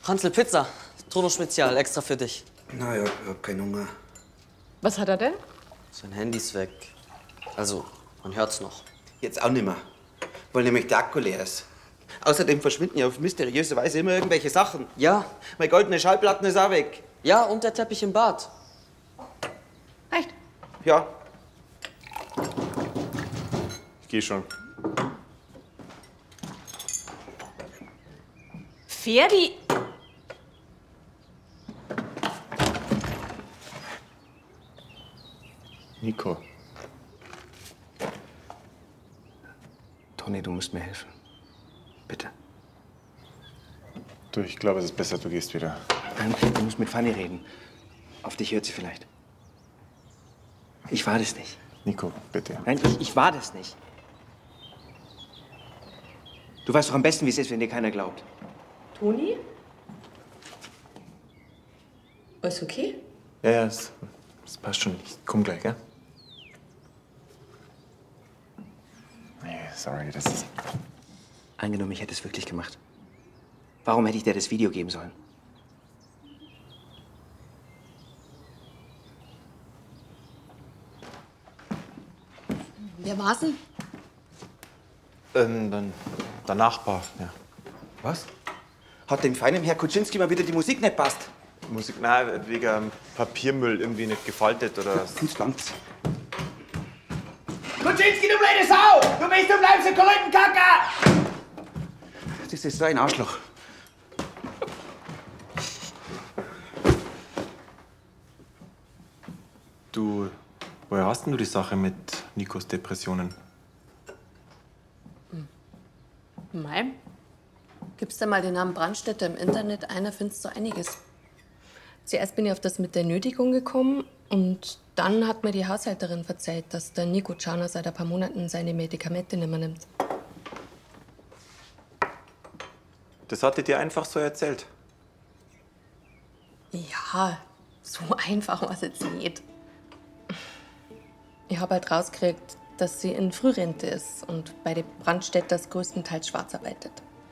Hansel, Pizza. Tono Spezial, extra für dich. Na ja, ich hab keinen Hunger. Was hat er denn? Sein Handy ist weg. Also, man hört's noch. Jetzt auch nimmer. Weil nämlich der Akku leer ist. Außerdem verschwinden ja auf mysteriöse Weise immer irgendwelche Sachen. Ja. Meine goldene Schallplatten ist auch weg. Ja, und der Teppich im Bad. Echt? Ja. Ich geh schon. Ferdi! Nico. Toni, du musst mir helfen. Bitte. Du, ich glaube, es ist besser, du gehst wieder. Nein, du musst mit Fanny reden. Auf dich hört sie vielleicht. Ich war das nicht. Nico, bitte. Nein, ich war das nicht. Du weißt doch am besten, wie es ist, wenn dir keiner glaubt. Toni? Alles okay? Ja, es passt schon. Ich komm gleich, gell? Nee, sorry, das ist... Angenommen, ich hätte es wirklich gemacht. Warum hätte ich dir das Video geben sollen? Wer war's denn? Dann der Nachbar, ja. Was? Hat dem feinen Herr Kuczynski mal wieder die Musik nicht passt? Musik, nein, wegen Papiermüll irgendwie nicht gefaltet oder... Uns langt's. Kuczynski, du blöde Sau! Du bleibst ein Korrektenkacker! Das ist so ein Arschloch. Du, woher hast denn du die Sache mit Nikos Depressionen? Mei. Gibst du mal den Namen Brandstätter im Internet ein, da findest du einiges. Zuerst bin ich auf das mit der Nötigung gekommen und dann hat mir die Haushälterin verzeiht, dass der Nico Czarner seit ein paar Monaten seine Medikamente nicht mehr nimmt. Das hat die dir einfach so erzählt? Ja, so einfach war es jetzt nicht. Ich habe halt rausgekriegt, dass sie in Frührente ist und bei den Brandstätters größtenteils schwarz arbeitet.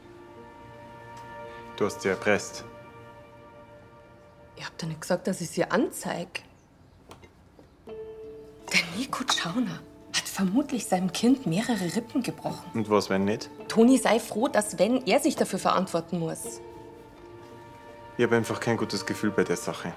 Du hast sie erpresst. Ich hab doch nicht gesagt, dass ich sie anzeige. Der Nico Czarner hat vermutlich seinem Kind mehrere Rippen gebrochen. Und was, wenn nicht? Toni, sei froh, dass wenn er sich dafür verantworten muss. Ich habe einfach kein gutes Gefühl bei der Sache.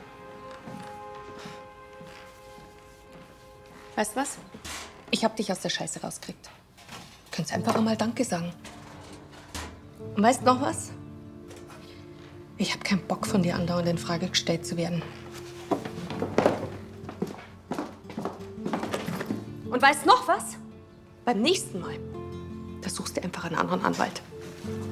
Weißt du was? Ich hab dich aus der Scheiße rausgekriegt. Könntest einfach einmal Danke sagen. Und weißt noch was? Ich hab keinen Bock, von dir andauernd in Frage gestellt zu werden. Und weißt noch was? Beim nächsten Mal, da suchst du einfach einen anderen Anwalt.